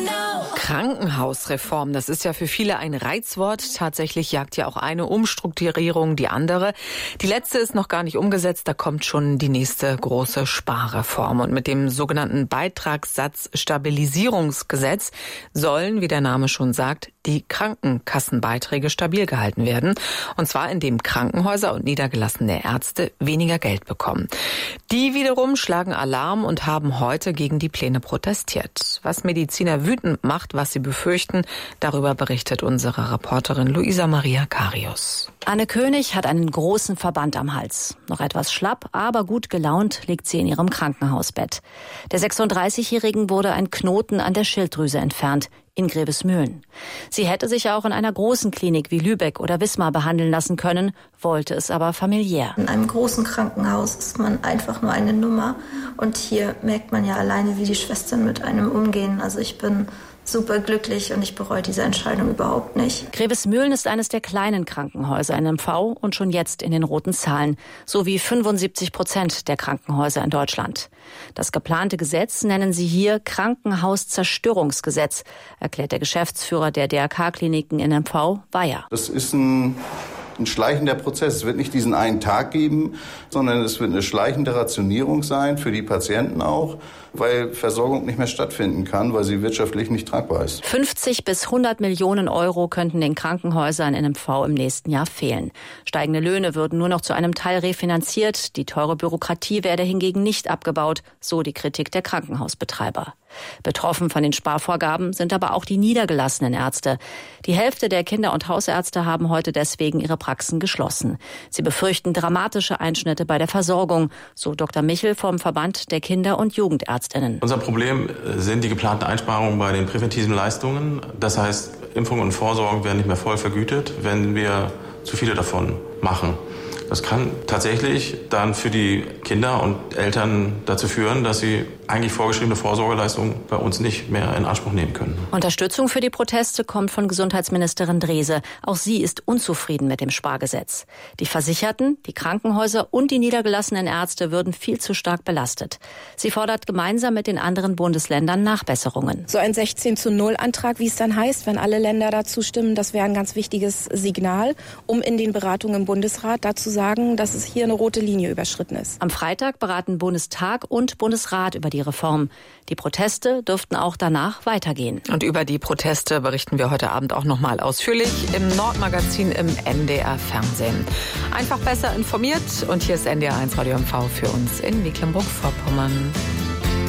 Krankenhausreform, das ist ja für viele ein Reizwort. Tatsächlich jagt ja auch eine Umstrukturierung die andere. Die letzte ist noch gar nicht umgesetzt, da kommt schon die nächste große Sparreform. Und mit dem sogenannten Beitragssatzstabilisierungsgesetz sollen, wie der Name schon sagt, die Krankenkassenbeiträge stabil gehalten werden. Und zwar indem Krankenhäuser und niedergelassene Ärzte weniger Geld bekommen. Die wiederum schlagen Alarm und haben heute gegen die Pläne protestiert. Was Mediziner wütend macht, was sie befürchten, darüber berichtet unsere Reporterin Luisa Maria Karius. Anne König hat einen großen Verband am Hals. Noch etwas schlapp, aber gut gelaunt liegt sie in ihrem Krankenhausbett. Der 36-Jährigen wurde ein Knoten an der Schilddrüse entfernt, in Grevesmühlen. Sie hätte sich auch in einer großen Klinik wie Lübeck oder Wismar behandeln lassen können, wollte es aber familiär. In einem großen Krankenhaus ist man einfach nur eine Nummer. Und hier merkt man ja alleine, wie die Schwestern mit einem umgehen. Also ich bin super glücklich und ich bereue diese Entscheidung überhaupt nicht. Grevesmühlen ist eines der kleinen Krankenhäuser in MV und schon jetzt in den roten Zahlen, sowie 75% der Krankenhäuser in Deutschland. Das geplante Gesetz nennen sie hier Krankenhauszerstörungsgesetz, erklärt der Geschäftsführer der DRK-Kliniken in MV, Weyer. Das ist ein schleichender Prozess. Es wird nicht diesen einen Tag geben, sondern es wird eine schleichende Rationierung sein, für die Patienten auch, weil Versorgung nicht mehr stattfinden kann, weil sie wirtschaftlich nicht tragbar ist. 50 bis 100 Millionen Euro könnten den Krankenhäusern in MV im nächsten Jahr fehlen. Steigende Löhne würden nur noch zu einem Teil refinanziert, die teure Bürokratie werde hingegen nicht abgebaut, so die Kritik der Krankenhausbetreiber. Betroffen von den Sparvorgaben sind aber auch die niedergelassenen Ärzte. Die Hälfte der Kinder- und Hausärzte haben heute deswegen ihre Praxen geschlossen. Sie befürchten dramatische Einschnitte bei der Versorgung, so Dr. Michel vom Verband der Kinder- und Jugendärztinnen. Unser Problem sind die geplanten Einsparungen bei den präventiven Leistungen. Das heißt, Impfung und Vorsorge werden nicht mehr voll vergütet, wenn wir zu viele davon machen. Das kann tatsächlich dann für die Kinder und Eltern dazu führen, dass sie eigentlich vorgeschriebene Vorsorgeleistungen bei uns nicht mehr in Anspruch nehmen können. Unterstützung für die Proteste kommt von Gesundheitsministerin Drese. Auch sie ist unzufrieden mit dem Spargesetz. Die Versicherten, die Krankenhäuser und die niedergelassenen Ärzte würden viel zu stark belastet. Sie fordert gemeinsam mit den anderen Bundesländern Nachbesserungen. So ein 16:0-Antrag, wie es dann heißt, wenn alle Länder dazu stimmen, das wäre ein ganz wichtiges Signal, um in den Beratungen im Bundesrat dazu sagen, dass es hier eine rote Linie überschritten ist. Am Freitag beraten Bundestag und Bundesrat über die Reform. Die Proteste dürften auch danach weitergehen. Und über die Proteste berichten wir heute Abend auch noch mal ausführlich im Nordmagazin im NDR Fernsehen. Einfach besser informiert und hier ist NDR 1 Radio MV für uns in Mecklenburg-Vorpommern.